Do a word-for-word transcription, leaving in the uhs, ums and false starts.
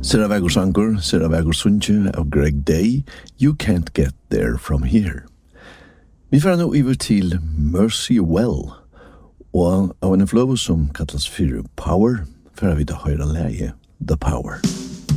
Sera Vagur Sangur, Sera Vagur Sunche av Greg Day, You Can't Get There From Here. Vi får nå over til Mercy Well, og av en fløve som kallas for Power, får vi da høyre leie The Power.